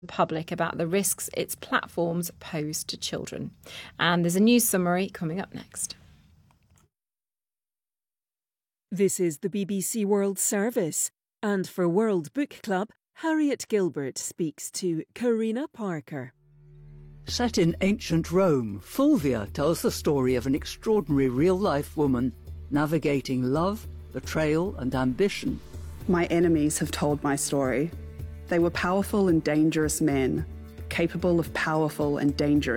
public about the risks its platforms pose to children. And there's a news summary coming up next. This is the BBC World Service, and for World Book Club, Harriet Gilbert speaks to Karina Parker. Set in ancient Rome, Fulvia tells the story of an extraordinary real-life woman navigating love, betrayal and ambition. My enemies have told my story. They were powerful and dangerous men, capable of powerful and dangerous